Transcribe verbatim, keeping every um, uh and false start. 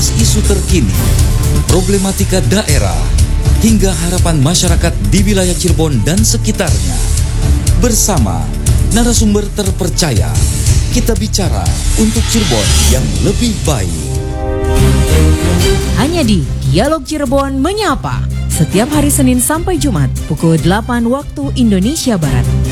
mengupas isu terkini, problematika daerah, hingga harapan masyarakat di wilayah Cirebon dan sekitarnya. Bersama narasumber terpercaya, kita bicara untuk Cirebon yang lebih baik. Hanya di Dialog Cirebon Menyapa, setiap hari Senin sampai Jumat pukul delapan waktu Indonesia Barat.